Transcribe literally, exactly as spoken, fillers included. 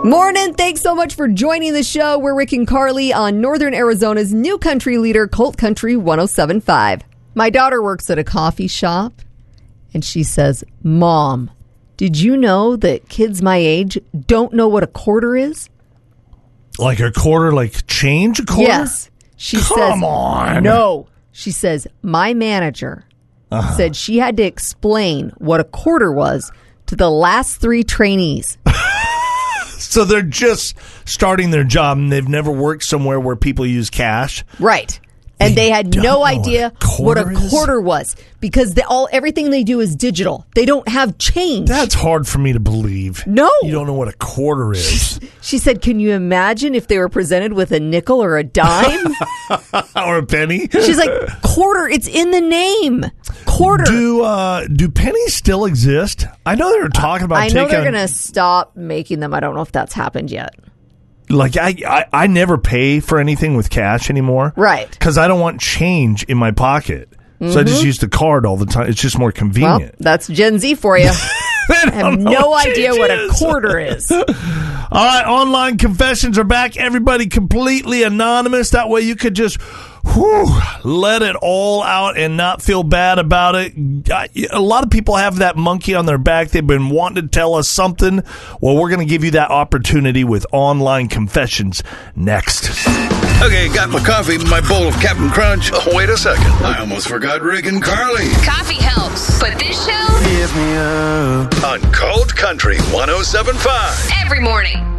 Morning. Thanks so much for joining the show. We're Rick and Carly on Northern Arizona's new country leader, Colt Country one oh seven point five. My daughter works at a coffee shop, and she says, Mom, did you know that kids my age don't know what a quarter is? Like a quarter, like change a quarter? Yes. She Come says, on. No. She says, my manager uh-huh. said she had to explain what a quarter was to the last three trainees. So they're just starting their job, and they've never worked somewhere where people use cash. Right. And they, they had no idea what a quarter, what a quarter was because they all everything they do is digital. They don't have change. That's hard for me to believe. No. You don't know what a quarter is. She, she said, can you imagine if they were presented with a nickel or a dime? Or a penny? She's like, quarter, it's in the name. Quarter. Do uh, do pennies still exist? I know they were talking about I taking... know they're going to stop making them. I don't know if that's happened yet. Like, I, I, I never pay for anything with cash anymore. Right. Because I don't want change in my pocket. Mm-hmm. So I just use the card all the time. It's just more convenient. Well, that's Gen Z for you. I have no idea what a quarter is. All right, online confessions are back. Everybody completely anonymous. That way you could just whew, let it all out and not feel bad about it. A lot of people have that monkey on their back. They've been wanting to tell us something. Well, we're going to give you that opportunity with online confessions next. Okay, got my coffee, my bowl of Captain Crunch. Oh, wait a second. I almost forgot Rick and Carly. Coffee helps, but this show... Give me up. On Colt Country one oh seven point five. Every morning.